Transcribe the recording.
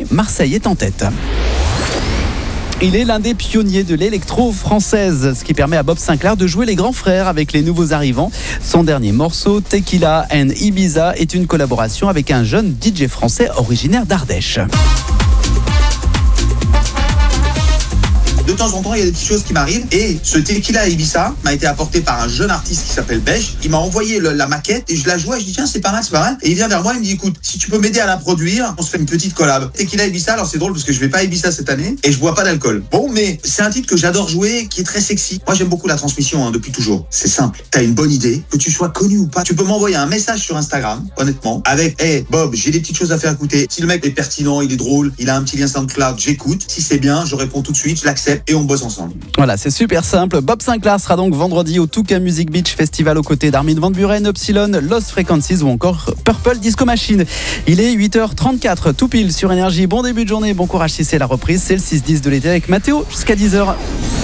Marseille est en tête. Il est l'un des pionniers de l'électro française, ce qui permet à Bob Sinclar de jouer les grands frères avec les nouveaux arrivants. Son dernier morceau, Tequila and Ibiza, est une collaboration avec un jeune DJ français originaire d'Ardèche. De temps en temps, il y a des petites choses qui m'arrivent. Et ce Tequila Ibiza m'a été apporté par un jeune artiste qui s'appelle Beige. Il m'a envoyé la maquette et je la jouais. Je dis tiens, c'est pas mal, c'est pas mal. Et il vient vers moi, il me dit écoute, si tu peux m'aider à la produire, on se fait une petite collab. Tequila Ibiza, alors c'est drôle parce que je vais pas à Ibiza cette année et je bois pas d'alcool. Bon, mais c'est un titre que j'adore jouer, qui est très sexy. Moi, j'aime beaucoup la transmission depuis toujours. C'est simple. T'as une bonne idée, que tu sois connu ou pas. Tu peux m'envoyer un message sur Instagram, honnêtement, avec hey Bob, j'ai des petites choses à faire écouter. Si le mec est pertinent, il est drôle, il a un petit lien SoundCloud, j'écoute. Si c'est bien, je réponds tout de suite, je l'accepte et on bosse ensemble. Voilà, c'est super simple. Bob Sinclar sera donc vendredi au Toucan Music Beach Festival aux côtés d'Armin van Buuren, Upsilon, Lost Frequencies ou encore Purple Disco Machine. Il est 8h34, tout pile sur Énergie. Bon début de journée, bon courage si c'est la reprise. C'est le 6-10 de l'été avec Mathéo jusqu'à 10h.